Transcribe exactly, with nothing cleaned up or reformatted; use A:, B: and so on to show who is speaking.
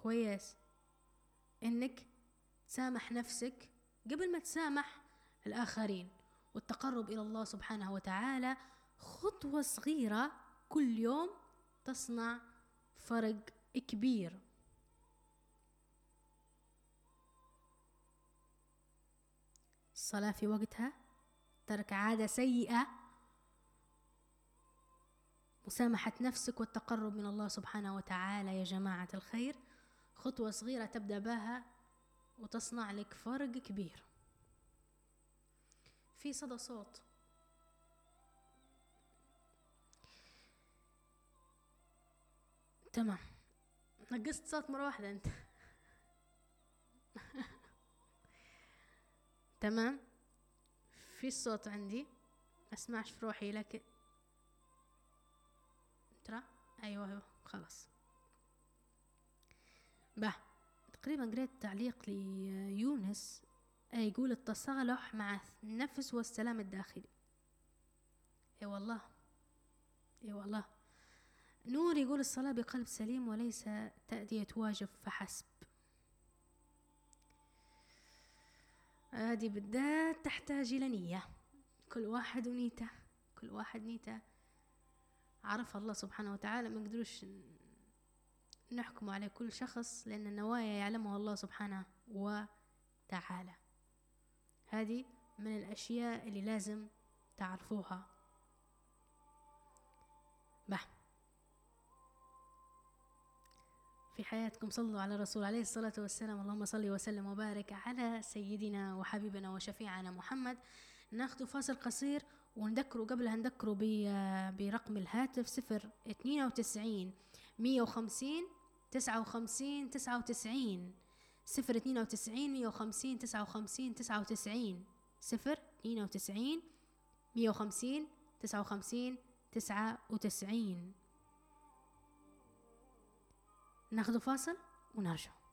A: كويس إنك تسامح نفسك قبل ما تسامح الآخرين. والتقرب إلى الله سبحانه وتعالى خطوة صغيرة كل يوم تصنع فرق كبير. الصلاة في وقتها، ترك عادة سيئة، مسامحة نفسك والتقرب من الله سبحانه وتعالى. يا جماعة الخير، خطوة صغيرة تبدأ بها وتصنع لك فرق كبير. في صدى صوت. تمام، نقصت صوت مرة واحدة انت. تمام، في الصوت عندي اسمعش في روحي، لكن ترى ايوه ايوه خلاص. به تقريبا قريت تعليق ليونس يقول التصالح مع النفس والسلام الداخلي. اي والله، اي والله. نور يقول الصلاة بقلب سليم وليس تأدية واجب فحسب. هذه بالذات تحتاج إلى نية، كل واحد ونيته، كل واحد نيته عرف الله سبحانه وتعالى. ما نقدروش نحكم على كل شخص لأن النوايا يعلمها الله سبحانه وتعالى. هذه من الأشياء اللي لازم تعرفوها. به في حياتكم صلوا على الرسول عليه الصلاة والسلام. اللهم صل وسلم وبارك على سيدنا وحبيبنا وشفيعنا محمد. ناخذ فاصل قصير ونذكروا قبلها نذكروا برقم الهاتف صفر اثنين وتسعين مية وخمسين تسعة وخمسين تسعة وتسعين، صفر اثنين وتسعين مية وخمسين تسعة وخمسين تسعة وتسعين، صفر اثنين وتسعين مية وخمسين تسعة وخمسين تسعة وتسعين. ناخذ فاصل ونرجع.